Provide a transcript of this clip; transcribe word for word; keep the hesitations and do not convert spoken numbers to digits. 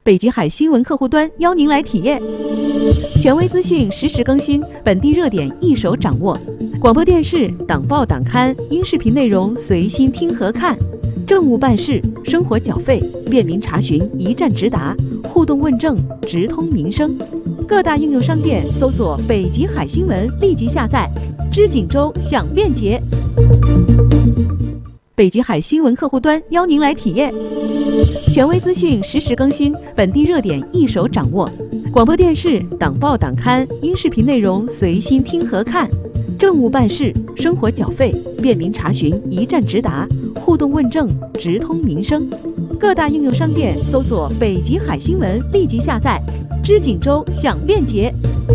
北极海新闻客户端邀您来体验，权威资讯实时更新，本地热点一手掌握。广播电视、党报党刊、音视频内容随心听和看，政务办事、生活缴费便民查询一站直达，互动问政直通民生。各大应用商店搜索北极海新闻，立即下载，知锦州享便捷。北极海新闻客户端邀您来体验，权威资讯实时更新，本地热点一手掌握。广播电视、党报党刊、音视频内容随心听和看，政务办事、生活缴费便民查询一站直达，互动问政直通民生。各大应用商店搜索北极海新闻，立即下载，知锦州享便捷。